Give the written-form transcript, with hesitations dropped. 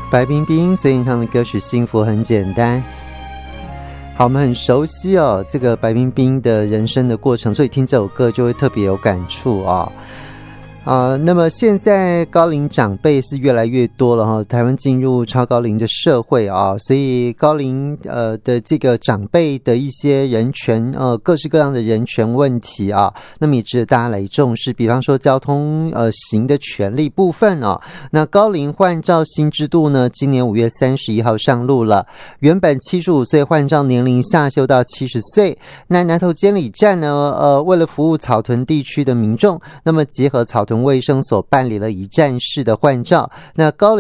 白冰冰所演唱的歌曲《幸福很简单》。好，我们很熟悉哦，这个白冰冰的人生的过程，所以听这首歌就会特别有感触啊。那么现在高龄长辈是越来越多了哈，台湾进入超高龄的社会啊，所以高龄的这个长辈的一些人权各式各样的人权问题啊，那么也值得大家来重视。比方说交通行的权利部分啊，那高龄换照新制度呢，今年5月31号上路了，原本75岁换照年龄下修到70岁。那南投监理站呢，为了服务草屯地区的民众，那么结合草屯卫生所办理了一站式的换照。那高龄